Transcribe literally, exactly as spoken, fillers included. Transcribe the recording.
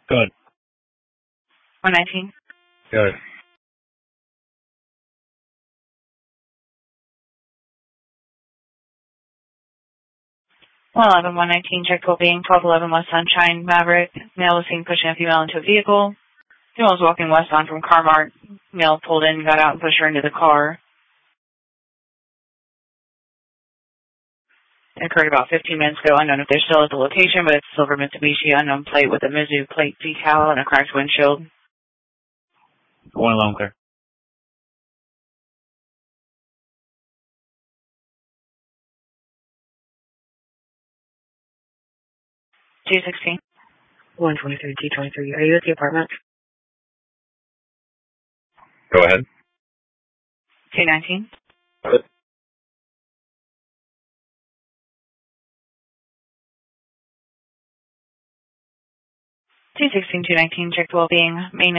Good. one nineteen. Good. one eleven, one nineteen, check well-being, twelve eleven West Sunshine, Maverick. Male was seen pushing a female into a vehicle. Female was walking westbound from Carmart. Male pulled in, got out, and pushed her into the car. It occurred about fifteen minutes ago. Unknown if they're still at the location, but it's a silver Mitsubishi unknown plate with a Mizu plate decal and a cracked windshield. One alone clear. two sixteen. one twenty-three, T twenty-three. Are you at the apartment? Go ahead. two nineteen. Good. two sixteen, two nineteen, check well-being, main